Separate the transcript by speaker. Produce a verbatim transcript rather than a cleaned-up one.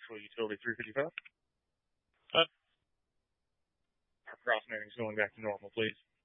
Speaker 1: Central Utility three fifty-five.
Speaker 2: Uh,
Speaker 1: Our cross mapping is going back to normal, please.